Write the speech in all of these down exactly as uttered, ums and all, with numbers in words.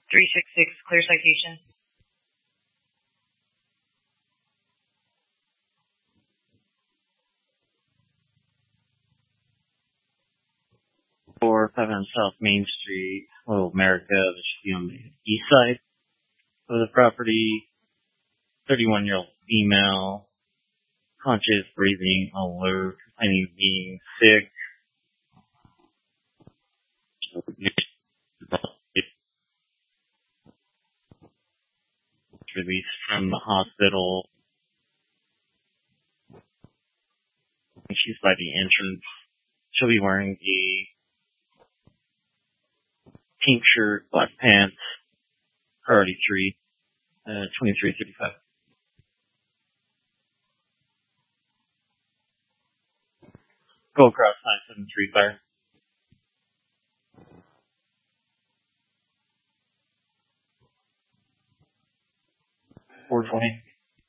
three six six, clear citation. four five on South Main Street, Little America. That should be on the east side of the property. thirty-one-year-old female, conscious, breathing, alert, complaining of being sick. Released from the hospital. She's by the entrance. She'll be wearing a pink shirt, black pants, priority three, uh, twenty-three thirty-five. Go across nine seven three fire. four twenty.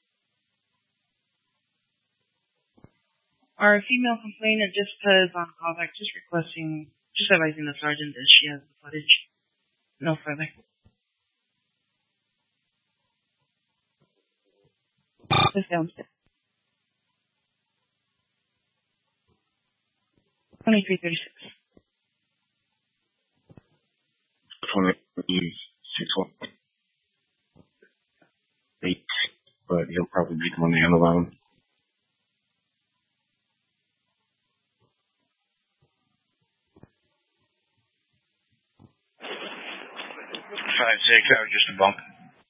Our female complainant just is on callback, just requesting, just advising the sergeant that she has the footage. No further. Just downstairs. twenty-three thirty-six. twenty-six one. Eight, but he'll probably be the one on the line. Five six, I was just a bump.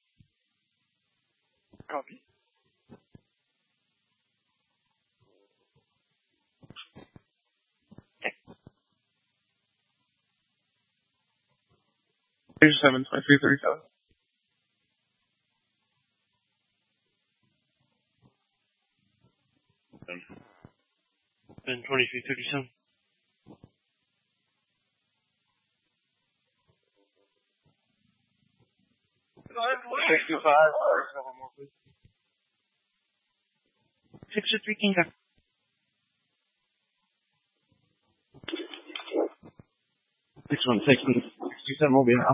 Copy. There's seven twenty three thirty seven. Ben twenty-three thirty-seven. sixty-five. six two three King. six one six and sixty-seven will be enough.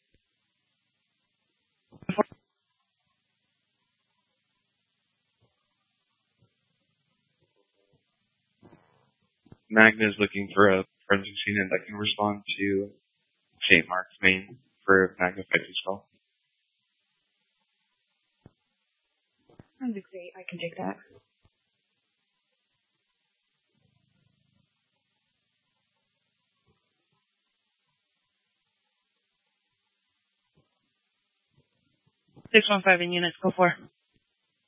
Magna is looking for a forensic unit that can respond to Saint Mark's Main for Magna Fighters call. That'd be great. I can take that. six one five in units, go for.